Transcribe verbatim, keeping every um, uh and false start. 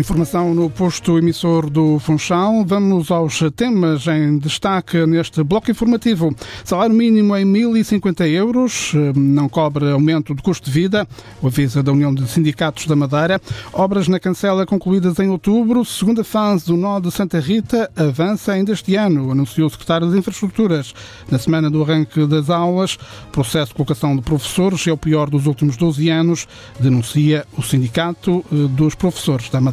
Informação no posto emissor do Funchal. Vamos aos temas em destaque neste bloco informativo. Salário mínimo em mil e cinquenta euros, não cobre aumento de custo de vida, o aviso da União de Sindicatos da Madeira. Obras na Cancela concluídas em outubro. Segunda fase do nó de Santa Rita avança ainda este ano, anunciou o secretário de Infraestruturas. Na semana do arranque das aulas, o processo de colocação de professores é o pior dos últimos doze anos, denuncia o Sindicato dos Professores da Madeira.